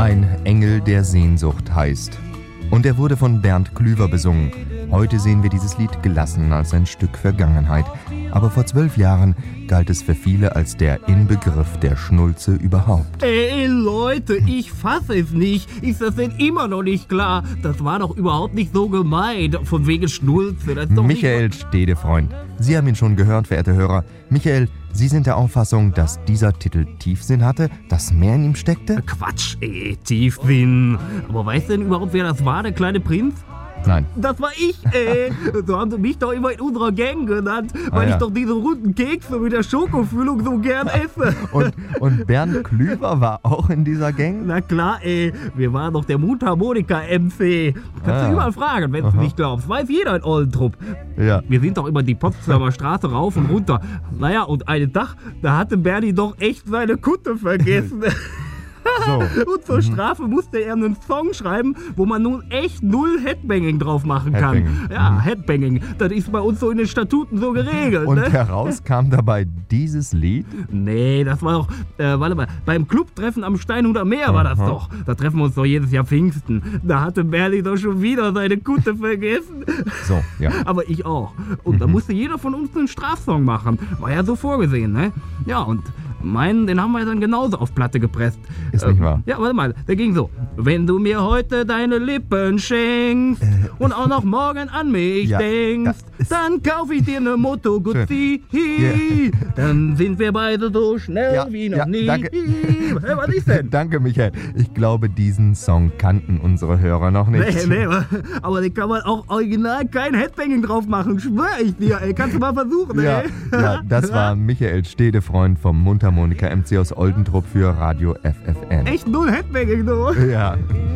Ein Engel der Sehnsucht heißt. Und er wurde von Bernd Klüver besungen. Heute sehen wir dieses Lied gelassen als ein Stück Vergangenheit. Aber vor 12 Jahren galt es für viele als der Inbegriff der Schnulze überhaupt. Ey Leute, ich fasse es nicht. Ist das denn immer noch nicht klar? Das war doch überhaupt nicht so gemeint. Von wegen Schnulze. Das ist doch Michael Stedefreund. Sie haben ihn schon gehört, verehrte Hörer. Michael, Sie sind der Auffassung, dass dieser Titel Tiefsinn hatte, dass mehr in ihm steckte? Quatsch, Tiefsinn. Aber weißt du denn überhaupt, wer das war, der kleine Prinz? Nein. Das war ich, So haben sie mich doch immer in unserer Gang genannt, weil ich doch diese runden Kekse mit der Schokofüllung so gern esse. Und Bernd Klüver war auch in dieser Gang? Na klar, wir waren doch der Mundharmonika-MC. Kannst du überall fragen, wenn du nicht glaubst. Weiß jeder in Oldentrupp. Ja. Wir sind doch immer die Potsdamer Straße rauf und runter. Naja, und einen Tag, da hatte Bernie doch echt seine Kutte vergessen. So. Und zur Strafe musste er einen Song schreiben, wo man nun echt null Headbanging drauf machen kann. Headbanging. Ja, Headbanging. Das ist bei uns so in den Statuten so geregelt. Und ne? heraus kam dabei dieses Lied? Nee, das war doch, warte mal, beim Clubtreffen am Steinhuder Meer war das doch. Da treffen wir uns doch jedes Jahr Pfingsten. Da hatte Berli doch schon wieder seine Kutte vergessen. So, ja. Aber ich auch. Und da musste jeder von uns einen Strafsong machen. War ja so vorgesehen, ne? Ja, und meinen, den haben wir dann genauso auf Platte gepresst. Ist nicht wahr? Ja, warte mal, der ging so. Wenn du mir heute deine Lippen schenkst und auch noch morgen an mich denkst, dann kauf ich dir eine Moto Guzzi. Dann sind wir beide so schnell wie noch nie. Danke. Hey, was ist denn? Danke, Michael. Ich glaube, diesen Song kannten unsere Hörer noch nicht. Nee, aber den kann man auch original kein Headbanging drauf machen, schwör ich dir, ey. Kannst du mal versuchen, ey. Ja, das war Michael Stedefreund vom Mundharmonika MC aus Oldentrupp für Radio FFN. Echt null Headbanging, du. Ja.